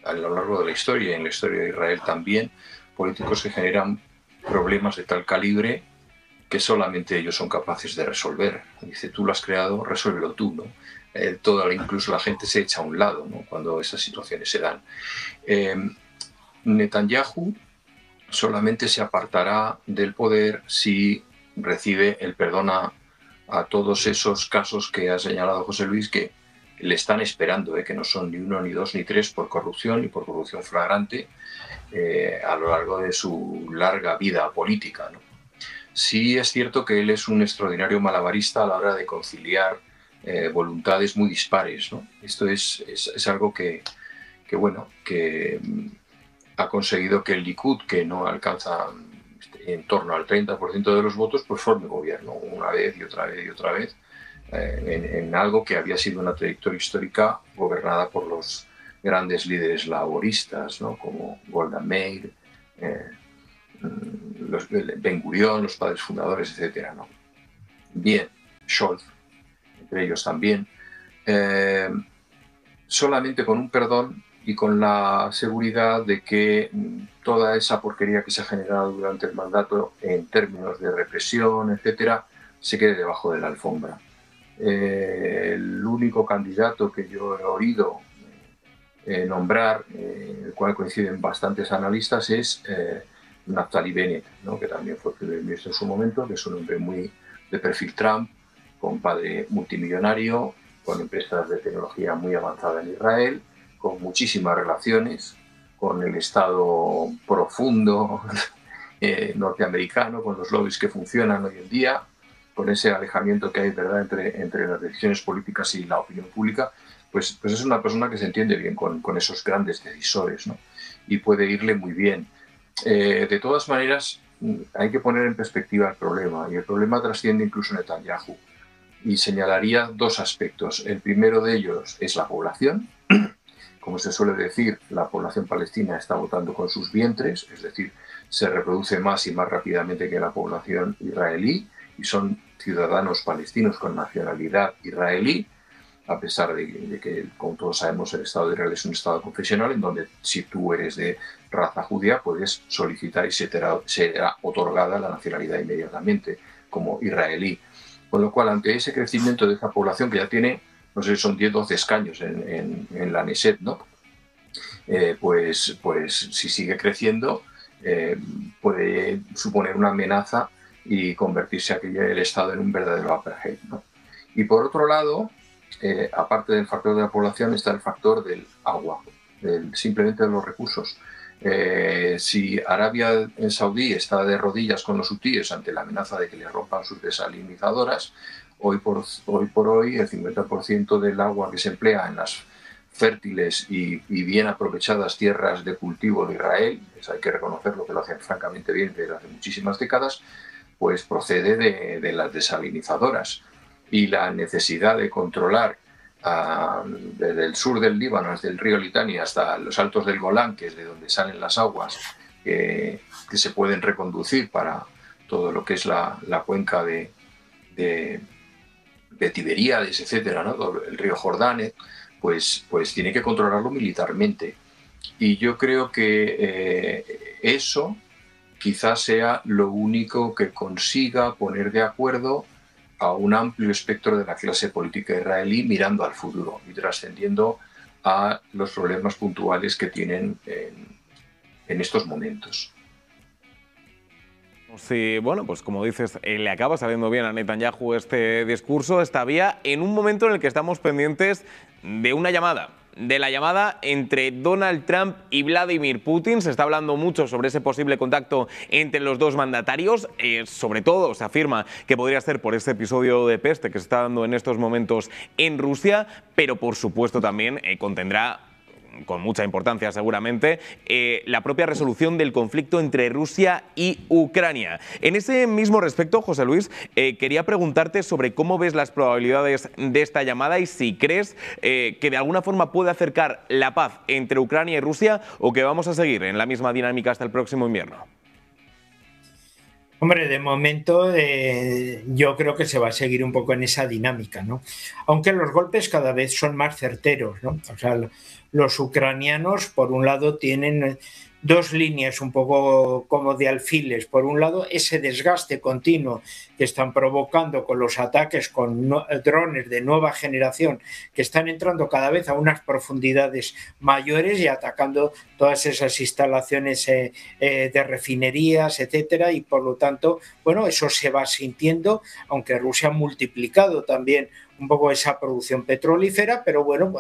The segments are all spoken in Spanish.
a lo largo de la historia, y en la historia de Israel también, políticos que generan problemas de tal calibre que solamente ellos son capaces de resolver. Dice, tú lo has creado, resuélvelo tú, ¿no? Incluso la gente se echa a un lado, ¿no?, cuando esas situaciones se dan. Netanyahu solamente se apartará del poder si recibe el perdón a todos esos casos que ha señalado José Luis, que le están esperando, que no son ni uno, ni dos, ni tres, por corrupción y por corrupción flagrante a lo largo de su larga vida política, ¿no? Sí es cierto que él es un extraordinario malabarista a la hora de conciliar voluntades muy dispares, ¿no? Esto es algo que ha conseguido que el Likud, que no alcanza en torno al 30% de los votos, pues forme gobierno una vez y otra vez y otra vez, en algo que había sido una trayectoria histórica gobernada por los grandes líderes laboristas, ¿no?, como Golda Meir, Ben Gurión, los padres fundadores, etc., ¿no? Bien, Scholz, entre ellos también. Solamente con un perdón y con la seguridad de que toda esa porquería que se ha generado durante el mandato en términos de represión, etcétera, se quede debajo de la alfombra. El único candidato que yo he oído nombrar, el cual coinciden bastantes analistas, es Naftali Bennett, ¿no?, que también fue primer ministro en su momento, que es un hombre muy de perfil Trump, con padre multimillonario, con empresas de tecnología muy avanzada en Israel, con muchísimas relaciones con el Estado profundo norteamericano, con los lobbies que funcionan hoy en día, con ese alejamiento que hay, ¿verdad?, entre las decisiones políticas y la opinión pública. Pues es una persona que se entiende bien con esos grandes decisores, ¿no?, y puede irle muy bien. De todas maneras, hay que poner en perspectiva el problema, y el problema trasciende incluso Netanyahu. Y señalaría dos aspectos. El primero de ellos es la población. Como se suele decir, la población palestina está votando con sus vientres, es decir, se reproduce más y más rápidamente que la población israelí, y son ciudadanos palestinos con nacionalidad israelí, a pesar de que, como todos sabemos, el Estado de Israel es un Estado confesional en donde, si tú eres de raza judía, puedes solicitar y será otorgada la nacionalidad inmediatamente como israelí. Con lo cual, ante ese crecimiento de esa población, que ya tiene, no sé, son 10 12 escaños en la Knesset, ¿no?, pues si sigue creciendo, puede suponer una amenaza y convertirse el Estado en un verdadero apartheid, ¿no? Y por otro lado, aparte del factor de la población, está el factor del agua, simplemente de los recursos. Si Arabia Saudí está de rodillas con los hutíes ante la amenaza de que le rompan sus desalinizadoras, hoy por hoy el 50% del agua que se emplea en las fértiles y bien aprovechadas tierras de cultivo de Israel, eso hay que reconocerlo, que lo hacen francamente bien desde hace muchísimas décadas, pues procede de las desalinizadoras. Y la necesidad de controlar desde el sur del Líbano, desde el río Litani hasta los altos del Golán, que es de donde salen las aguas que se pueden reconducir para todo lo que es la cuenca de Tiberíades, etcétera, ¿no?, el río Jordán, pues tiene que controlarlo militarmente. Y yo creo que eso quizás sea lo único que consiga poner de acuerdo a un amplio espectro de la clase política israelí, mirando al futuro y trascendiendo a los problemas puntuales que tienen en estos momentos. Sí, bueno, pues como dices, le acaba saliendo bien a Netanyahu este discurso, esta vía, en un momento en el que estamos pendientes de una llamada. De la llamada entre Donald Trump y Vladimir Putin. Se está hablando mucho sobre ese posible contacto entre los dos mandatarios. Sobre todo se afirma que podría ser por ese episodio de peste que se está dando en estos momentos en Rusia, pero por supuesto también contendrá, con mucha importancia seguramente, la propia resolución del conflicto entre Rusia y Ucrania. En ese mismo respecto, José Luis, quería preguntarte sobre cómo ves las probabilidades de esta llamada y si crees que de alguna forma puede acercar la paz entre Ucrania y Rusia, o que vamos a seguir en la misma dinámica hasta el próximo invierno. Hombre, de momento yo creo que se va a seguir un poco en esa dinámica, ¿no? Aunque los golpes cada vez son más certeros, ¿no? O sea, los ucranianos, por un lado, tienen dos líneas un poco como de alfiles. Por un lado, ese desgaste continuo que están provocando con los ataques con drones de nueva generación que están entrando cada vez a unas profundidades mayores y atacando todas esas instalaciones de refinerías, etcétera, y por lo tanto, bueno, eso se va sintiendo, aunque Rusia ha multiplicado también un poco esa producción petrolífera, pero bueno,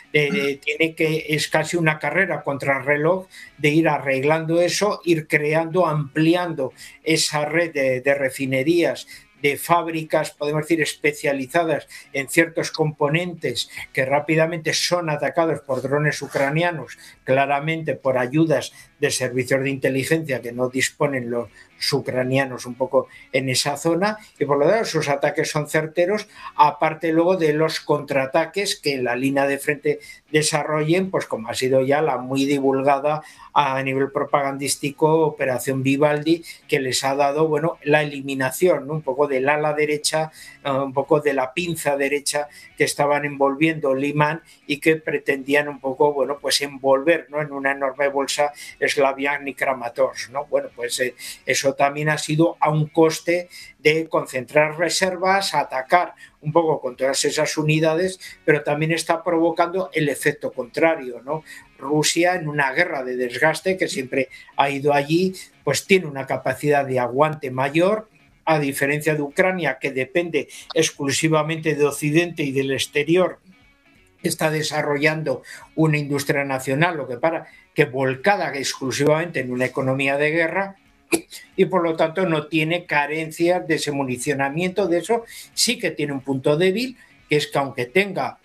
es casi una carrera contra el reloj de ir arreglando eso, ir creando, ampliando esa red de refinerías, de fábricas, podemos decir, especializadas en ciertos componentes que rápidamente son atacados por drones ucranianos, claramente por ayudas de servicios de inteligencia que no disponen los ucranianos un poco en esa zona, y por lo tanto sus ataques son certeros, aparte luego de los contraataques que en la línea de frente desarrollen, pues como ha sido ya la muy divulgada a nivel propagandístico Operación Vivaldi, que les ha dado, bueno, la eliminación, ¿no? Un poco del ala derecha, un poco de la pinza derecha que estaban envolviendo Limán y que pretendían un poco, bueno, pues envolver, ¿no?, en una enorme bolsa Slaviansk y Kramatorsk, ¿no? Bueno, pues eso también ha sido a un coste de concentrar reservas, atacar un poco con todas esas unidades, pero también está provocando el efecto contrario, ¿no? Rusia, en una guerra de desgaste que siempre ha ido allí, pues tiene una capacidad de aguante mayor, a diferencia de Ucrania, que depende exclusivamente de Occidente y del exterior, está desarrollando una industria nacional, lo que para que volcada exclusivamente en una economía de guerra, y por lo tanto no tiene carencias de ese municionamiento. De eso sí que tiene un punto débil, que es que aunque tenga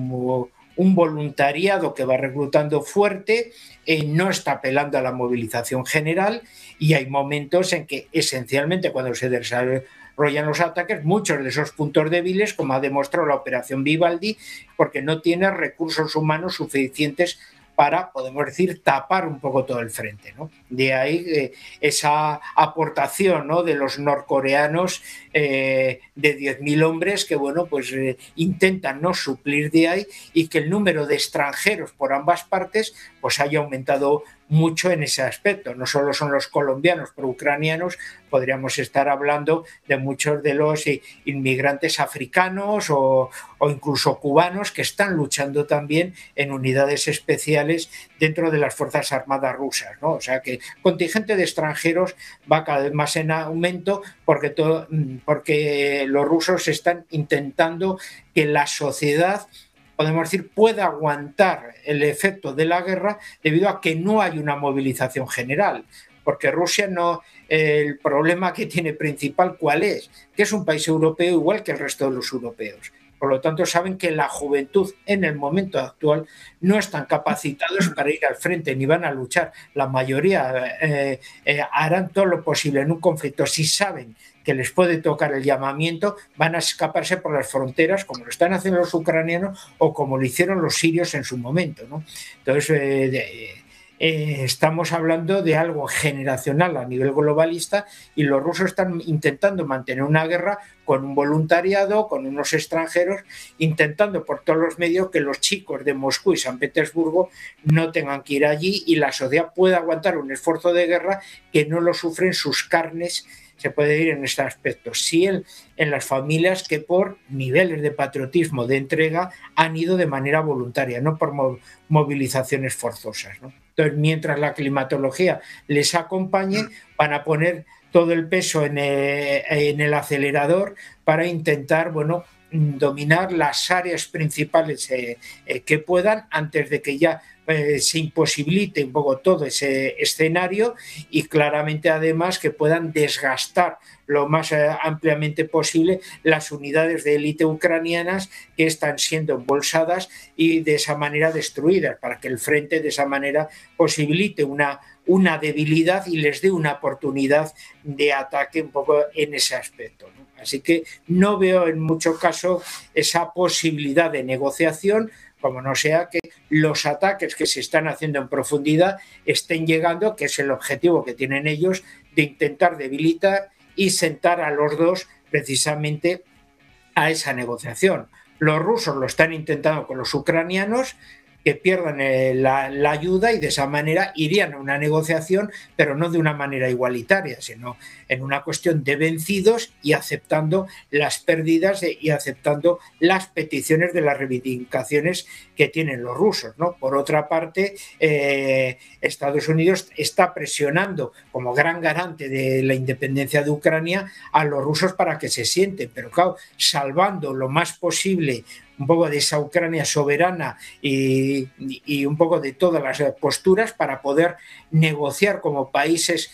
un voluntariado que va reclutando fuerte, no está apelando a la movilización general, y hay momentos en que esencialmente cuando se desarrollan los ataques, muchos de esos puntos débiles, como ha demostrado la operación Vivaldi, porque no tiene recursos humanos suficientes para, podemos decir, tapar un poco todo el frente, ¿no? De ahí esa aportación, ¿no?, de los norcoreanos de 10.000 hombres que, bueno, pues intentan, ¿no?, suplir de ahí, y que el número de extranjeros por ambas partes pues haya aumentado mucho en ese aspecto. No solo son los colombianos pro-ucranianos, podríamos estar hablando de muchos de los inmigrantes africanos o incluso cubanos que están luchando también en unidades especiales dentro de las Fuerzas Armadas rusas, ¿no? O sea que el contingente de extranjeros va cada vez más en aumento porque los rusos están intentando que la sociedad, podemos decir, pueda aguantar el efecto de la guerra debido a que no hay una movilización general. Porque Rusia no, el problema que tiene principal, ¿cuál es? Que es un país europeo igual que el resto de los europeos. Por lo tanto, saben que la juventud en el momento actual no están capacitados para ir al frente ni van a luchar. La mayoría harán todo lo posible en un conflicto. Si saben que les puede tocar el llamamiento, van a escaparse por las fronteras, como lo están haciendo los ucranianos o como lo hicieron los sirios en su momento, ¿no? Entonces, estamos hablando de algo generacional a nivel globalista, y los rusos están intentando mantener una guerra con un voluntariado, con unos extranjeros, intentando por todos los medios que los chicos de Moscú y San Petersburgo no tengan que ir allí y la sociedad pueda aguantar un esfuerzo de guerra que no lo sufren sus carnes. Se puede ir en este aspecto, sí, en las familias que por niveles de patriotismo, de entrega, han ido de manera voluntaria, no por movilizaciones forzosas, ¿no? Entonces, mientras la climatología les acompañe, van a poner todo el peso en el acelerador para intentar, bueno, dominar las áreas principales que puedan antes de que ya se imposibilite un poco todo ese escenario, y claramente además que puedan desgastar lo más ampliamente posible las unidades de élite ucranianas que están siendo embolsadas y de esa manera destruidas, para que el frente de esa manera posibilite una debilidad y les dé una oportunidad de ataque un poco en ese aspecto, ¿no? Así que no veo en mucho caso esa posibilidad de negociación, como no sea que los ataques que se están haciendo en profundidad estén llegando, que es el objetivo que tienen ellos, de intentar debilitar y sentar a los dos precisamente a esa negociación. Los rusos lo están intentando con los ucranianos, que pierdan la ayuda, y de esa manera irían a una negociación, pero no de una manera igualitaria, sino en una cuestión de vencidos y aceptando las pérdidas y aceptando las peticiones de las reivindicaciones que tienen los rusos, ¿no? Por otra parte, Estados Unidos está presionando como gran garante de la independencia de Ucrania a los rusos para que se sienten, pero claro, salvando lo más posible un poco de esa Ucrania soberana y un poco de todas las posturas para poder negociar como países,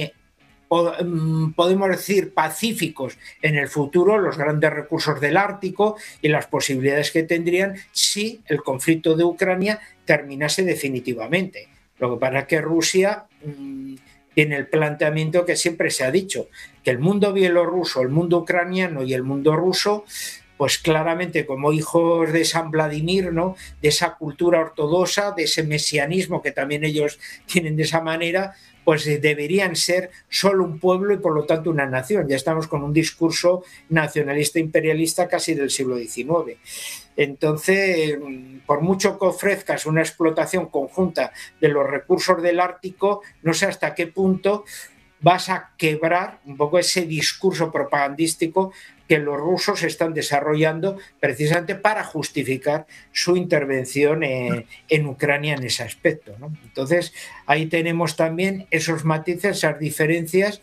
podemos decir, pacíficos en el futuro, los grandes recursos del Ártico y las posibilidades que tendrían si el conflicto de Ucrania terminase definitivamente. Lo que pasa es que Rusia tiene el planteamiento que siempre se ha dicho, que el mundo bielorruso, el mundo ucraniano y el mundo ruso, pues claramente como hijos de San Vladimir, ¿no?, de esa cultura ortodoxa, de ese mesianismo que también ellos tienen de esa manera, pues deberían ser solo un pueblo y por lo tanto una nación. Ya estamos con un discurso nacionalista imperialista casi del siglo XIX. Entonces, por mucho que ofrezcas una explotación conjunta de los recursos del Ártico, no sé hasta qué punto vas a quebrar un poco ese discurso propagandístico que los rusos están desarrollando precisamente para justificar su intervención en Ucrania en ese aspecto, ¿no? Entonces, ahí tenemos también esos matices, esas diferencias,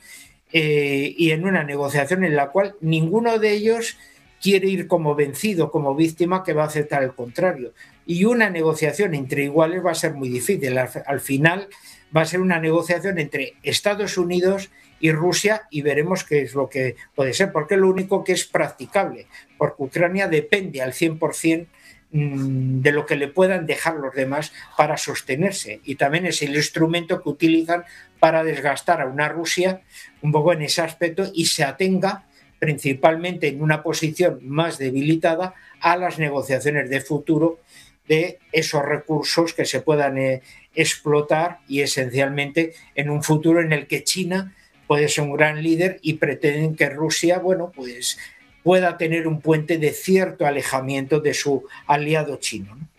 y en una negociación en la cual ninguno de ellos quiere ir como vencido, como víctima, que va a aceptar el contrario. Y una negociación entre iguales va a ser muy difícil. Al final va a ser una negociación entre Estados Unidos y Rusia, y veremos qué es lo que puede ser, porque es lo único que es practicable, porque Ucrania depende al 100% de lo que le puedan dejar los demás para sostenerse, y también es el instrumento que utilizan para desgastar a una Rusia un poco en ese aspecto y se atenga principalmente en una posición más debilitada a las negociaciones de futuro de esos recursos que se puedan explotar, y esencialmente en un futuro en el que China puede ser un gran líder y pretenden que Rusia, bueno, pues pueda tener un puente de cierto alejamiento de su aliado chino, ¿no?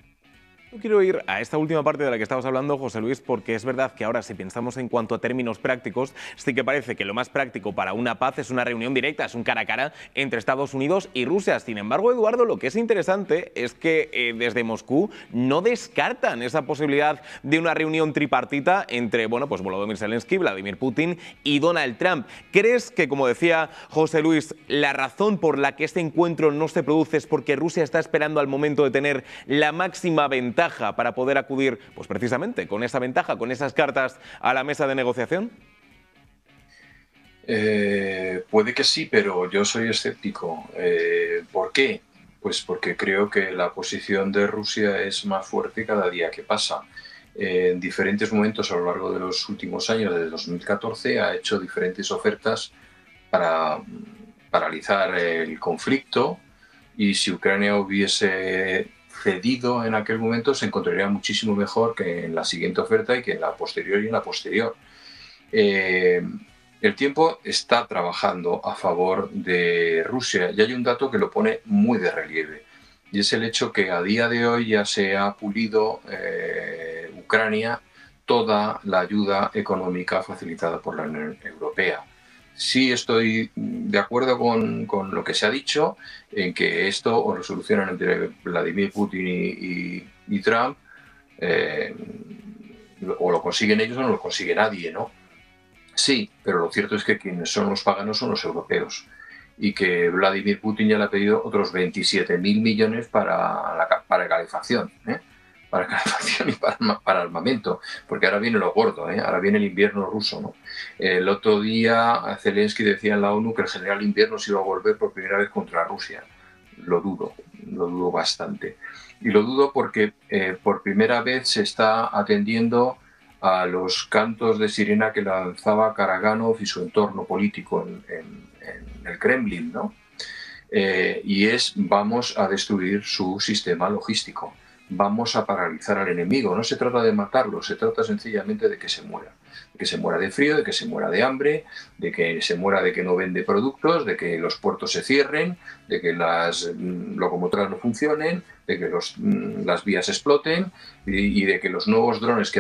Yo quiero ir a esta última parte de la que estabas hablando, José Luis, porque es verdad que ahora, si pensamos en cuanto a términos prácticos, sí que parece que lo más práctico para una paz es una reunión directa, es un cara a cara entre Estados Unidos y Rusia. Sin embargo, Eduardo, lo que es interesante es que desde Moscú no descartan esa posibilidad de una reunión tripartita entre, bueno, pues Volodymyr Zelensky, Vladimir Putin y Donald Trump. ¿Crees que, como decía José Luis, la razón por la que este encuentro no se produce es porque Rusia está esperando al momento de tener la máxima ventaja para poder acudir, pues precisamente con esa ventaja, con esas cartas a la mesa de negociación? Puede que sí, pero yo soy escéptico. ¿Por qué? Pues porque creo que la posición de Rusia es más fuerte cada día que pasa. En diferentes momentos a lo largo de los últimos años, desde 2014, ha hecho diferentes ofertas para paralizar el conflicto, y si Ucrania hubiese cedido en aquel momento, se encontraría muchísimo mejor que en la siguiente oferta y que en la posterior y en la posterior. El tiempo está trabajando a favor de Rusia, y hay un dato que lo pone muy de relieve, y es el hecho que a día de hoy ya se ha pulido Ucrania toda la ayuda económica facilitada por la Unión Europea. Sí estoy de acuerdo con lo que se ha dicho, en que esto o lo solucionan entre Vladimir Putin y Trump, o lo consiguen ellos o no lo consigue nadie, ¿no? Sí, pero lo cierto es que quienes son los paganos son los europeos, y que Vladimir Putin ya le ha pedido otros 27.000 millones para calefacción, para calefacción y para armamento, porque ahora viene lo gordo, ahora viene el invierno ruso, ¿no? El otro día Zelensky decía en la ONU que el general invierno se iba a volver por primera vez contra Rusia. Lo dudo bastante. Y lo dudo porque por primera vez se está atendiendo a los cantos de sirena que lanzaba Karaganov y su entorno político en el Kremlin, ¿no? Y vamos a destruir su sistema logístico. vamos a paralizar al enemigo. No se trata de matarlo, se trata sencillamente de que se muera. De que se muera de frío, de que se muera de hambre, de que se muera de que no vende productos, de que los puertos se cierren, de que las locomotoras no funcionen, de que las vías exploten y de que los nuevos drones que